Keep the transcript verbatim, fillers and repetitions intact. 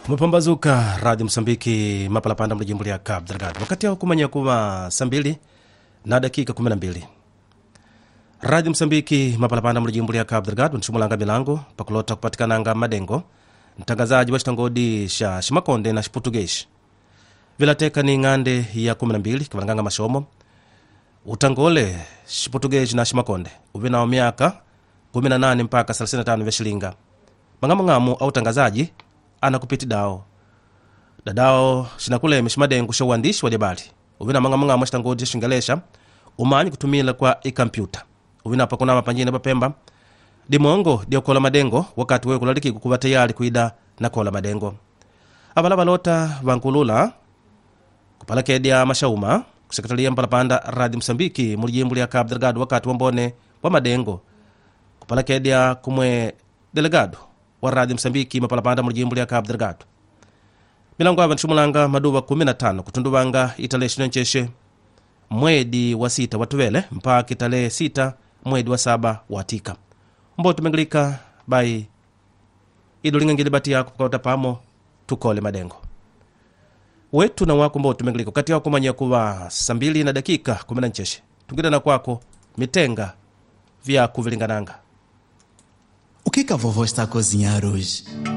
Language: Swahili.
Kumepambazuka Radio Msambiki mapalapanda mlijimbo ya Cabo Delgado. Wakati ya kumanya kuwa sambili na dakika kumi na mbili. Radio Msambiki mapalapanda mlijimbo ya Cabo Delgado nchumulanga milango pakulota kupatikananga madengo. Mtangazaji wa chitangodi sha Shimakonde na Shiputugeshi. Vilateka ni ngande ya kumi na mbili kivalanganga mashomo. Utangole Shiputugeshi na Shimakonde uvina wa miaka kumi na nane mpaka thelathini na tano vya shilinga. Mangamangamu au tangazaji ana kupiti dao dadao shinakule mishimadengu sha uandishi wa debali uvina mangamangamu ashitangodi shingalesha umanyi kutumila kwa i-computer uvina pa kuna mapanjine papemba dimongo dia kola madengo wakati wewe kulaliki kukuwa tayari kuida na kola madengo avala balota vankulula kupalakedia mashauma kusekatalia mpalapanda Radio Msambiki mulijimbu ya Cabo Delgado wakati wambone wa madengo kupalakedia kumwe delegado wa Radio Msambiki mapalapanda mulijimbu ya Cabo Delgado milango ava nchumulanga maduva kumi na tano kutunduvanga itale shino ncheshe mwedi wa sita watuvele mpaka itale sita mwedi wa saba watika mbo tumengelika bai idulingangili bati yako kukauta pamo tukole madengo wetu na wako mbo tumengelika kati yako manya kuwa sambili na dakika kumi na ncheshe tungida na kwako mitenga vya kuvilingananga. O que que a vovó está a cozinhar hoje?